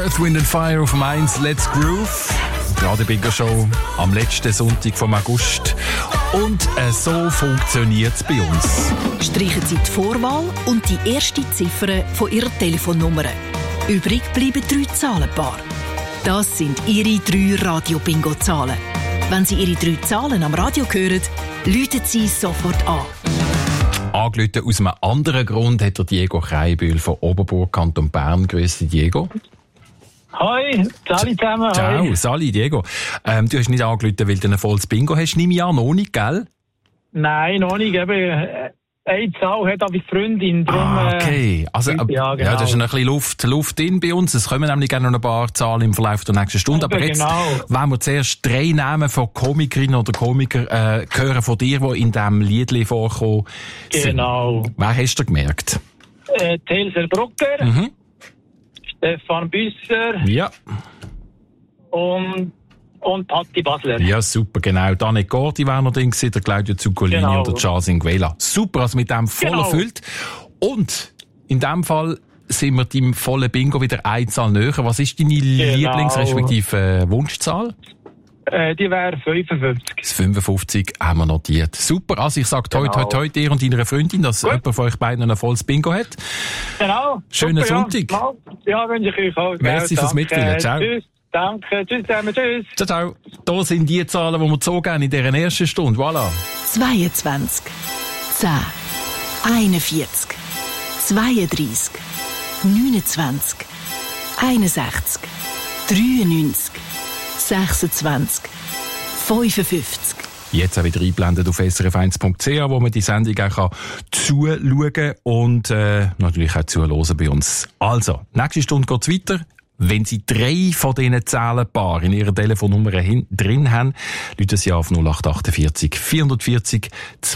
Earth, Wind and Fire auf Mainz, Let's Groove. Die Radio Bingo Show am letzten Sonntag vom August. Und so funktioniert es bei uns. Streichen Sie die Vorwahl und die erste Ziffer von Ihrer Telefonnummer. Übrig bleiben 3 Zahlenpaare. Das sind Ihre 3 Radio-Bingo-Zahlen. Wenn Sie Ihre 3 Zahlen am Radio hören, läuten Sie sofort an. Angerufen aus einem anderen Grund hat der Diego Kreibühl von Oberburg, Kanton Bern. Grüß dich, Diego. Hoi, Sali zusammen. Ciao, Sali, Diego. Du hast nicht angerufen, weil du ein volles Bingo hast. Nehme ich an, noch nicht, gell? Nein, noch nicht. Eine Zahl hat aber Freundin. Drum, okay. Also, ja, genau. Ja, da ist ein bisschen Luft drin bei uns. Es kommen nämlich gerne noch ein paar Zahlen im Verlauf der nächsten Stunde. Aber jetzt wollen wir zuerst 3 Namen von Komikerinnen oder Komikern hören von dir, die in diesem Liedli vorkommen sind. Genau. Wer hast du gemerkt? Elser Brucker, Stefan Büsser Ja. und Patti Basler. Ja, super, genau. Danek Gordi wäre noch drin gewesen, der Claudio Zuccolini oder Charles Inguela. Super, also mit dem voll erfüllt. Und in dem Fall sind wir deinem vollen Bingo wieder eine Zahl näher. Was ist deine Lieblings-, respektive Wunschzahl? Die wäre 55. Das 55 haben wir notiert. Super, also ich sage toi dir und deiner Freundin, dass jemand von euch beiden ein volles Bingo hat. Genau. Schönen super, Sonntag. Ja, wünsche ich euch auch. Merci fürs Mitspielen. Ciao. Tschüss. Danke. Tschüss zusammen. Tschüss. Ciao, ciao. Da sind die Zahlen, die wir gezogen haben in dieser ersten Stunde. Voilà. 22, 10, 41, 32, 29, 61, 93, 26, 55. Jetzt auch wieder eingeblendet auf srf1.ch, wo man die Sendung auch zuschauen kann und natürlich auch zuhören bei uns. Also, nächste Stunde geht es weiter. Wenn Sie 3 von diesen Zahlenpaaren in Ihrer Telefonnummer drin haben, rufen Sie auf 0848 440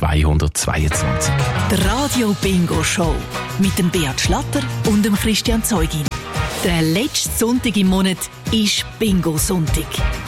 222. Die Radio Bingo Show mit dem Beat Schlatter und dem Christian Zeugin. Der letzte Sonntag im Monat ist Bingo-Sonntag.